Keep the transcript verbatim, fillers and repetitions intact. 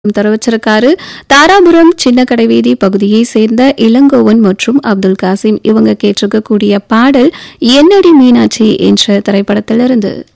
தெரிவிச்சிருக்காரு. தாராபுரம் சின்ன கடைவீதி பகுதியை சேர்ந்த இளங்கோவன் மற்றும் அப்துல் காசிம் இவங்க கேட்டிருக்கக்கூடிய பாடல் என்னடி மீனாட்சி என்ற திரைப்படத்திலிருந்து.